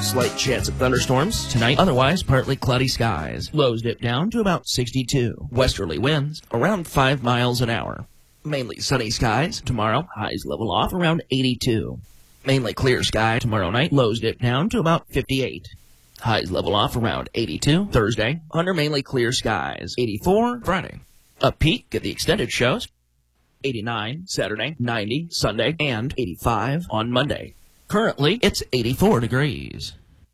Slight chance of thunderstorms tonight, otherwise partly cloudy skies. Lows dip down to about 62. Westerly winds around 5 miles an hour. Mainly sunny skies tomorrow, highs level off around 82. Mainly clear sky tomorrow night, lows dip down to about 58. Highs level off around 82 Thursday, under mainly clear skies. 84 Friday. A peak at the extended shows. 89 Saturday, 90 Sunday, and 85 on Monday. Currently, it's 84 degrees.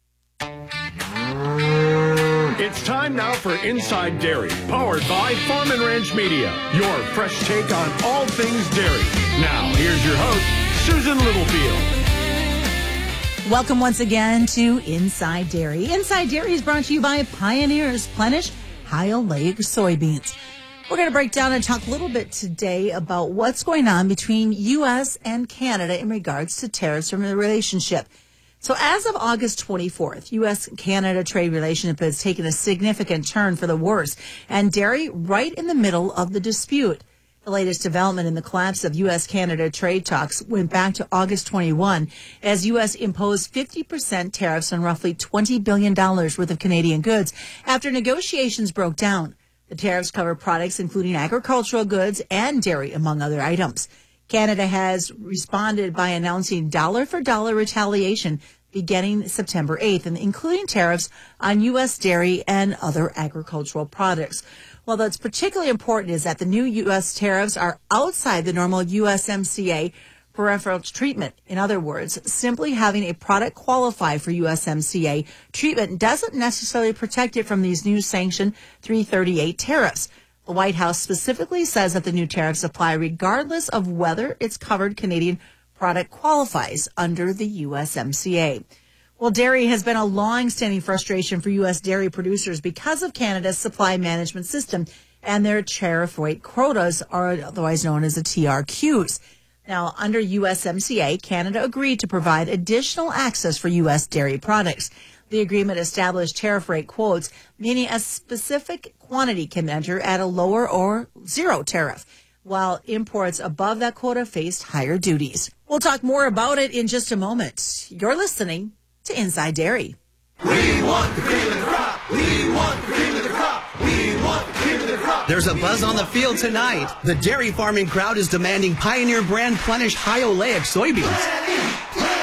It's time now for Inside Dairy, powered by Farm and Ranch Media, your fresh take on all things dairy. Now, here's your host, Susan Littlefield. Welcome once again to Inside Dairy. Inside Dairy is brought to you by Pioneer's Plenish High Oleic Soybeans. We're going to break down and talk a little bit today about what's going on between U.S. and Canada in regards to tariffs from the relationship. So as of August 24th, U.S.-Canada trade relationship has taken a significant turn for the worse, and dairy right in the middle of the dispute. The latest development in the collapse of U.S.-Canada trade talks went back to August 21, as U.S. imposed 50% tariffs on roughly $20 billion worth of Canadian goods after negotiations broke down. The tariffs cover products including agricultural goods and dairy, among other items. Canada has responded by announcing dollar-for-dollar retaliation beginning September 8th, and including tariffs on U.S. dairy and other agricultural products. Well, that's particularly important is that the new U.S. tariffs are outside the normal USMCA preferential treatment. In other words, simply having a product qualify for USMCA treatment doesn't necessarily protect it from these new Sanction 338 tariffs. The White House specifically says that the new tariffs apply regardless of whether its covered Canadian product qualifies under the USMCA. Well, dairy has been a long-standing frustration for U.S. dairy producers because of Canada's supply management system and their tariff rate quotas, are otherwise known as the TRQs. Now, under USMCA, Canada agreed to provide additional access for U.S. dairy products. The agreement established tariff rate quotes, meaning a specific quantity can enter at a lower or zero tariff, while imports above that quota faced higher duties. We'll talk more about it in just a moment. You're listening to Inside Dairy. We want the cream of the crop. We want the cream of the crop. We want the cream of the crop. There's a buzz on the field tonight. The dairy farming crowd is demanding Pioneer brand Plenish High Oleic soybeans.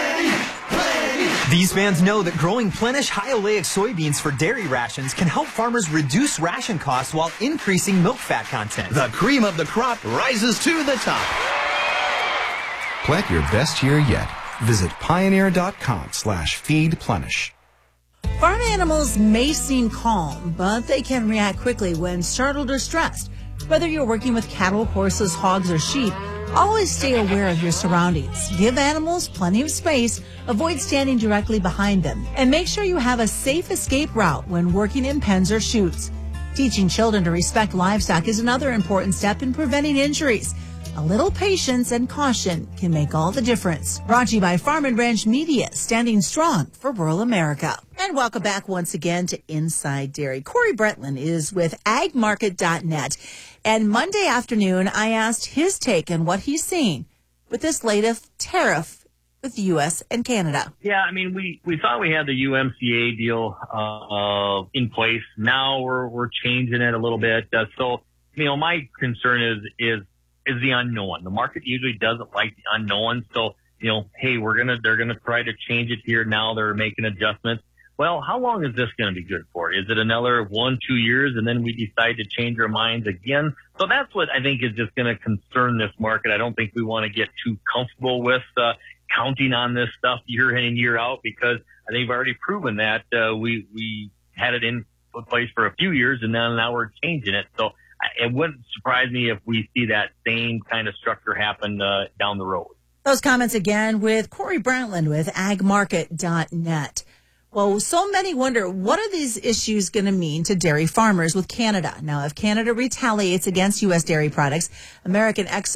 These fans know that growing Plenish High Oleic soybeans for dairy rations can help farmers reduce ration costs while increasing milk fat content. The cream of the crop rises to the top. Plant your best year yet. Visit pioneer.com/feedplenish. Farm animals may seem calm, but they can react quickly when startled or stressed. Whether you're working with cattle, horses, hogs, or sheep, always stay aware of your surroundings. Give animals plenty of space, avoid standing directly behind them, and make sure you have a safe escape route when working in pens or chutes. Teaching children to respect livestock is another important step in preventing injuries. A little patience and caution can make all the difference. Brought to you by Farm and Ranch Media, standing strong for rural America. And welcome back once again to Inside Dairy. Corey Brentland is with agmarket.net. And Monday afternoon, I asked his take on what he's seeing with this latest tariff with the U.S. and Canada. Yeah, I mean, we thought we had the UMCA deal in place. Now we're changing it a little bit. So, my concern is the unknown. The market usually doesn't like the unknown. So, hey, they're gonna try to change it here. Now they're making adjustments. Well, how long is this going to be good for? Is it another 1-2 years and then we decide to change our minds again? So that's what I think is just going to concern this market. I don't think we want to get too comfortable with counting on this stuff year in and year out, because I think we've already proven that we had it in place for a few years and now we're changing it. So it wouldn't surprise me if we see that same kind of structure happen down the road. Those comments again with Corey Brentland with agmarket.net. Well, so many wonder, what are these issues going to mean to dairy farmers with Canada? Now, if Canada retaliates against U.S. dairy products, American exports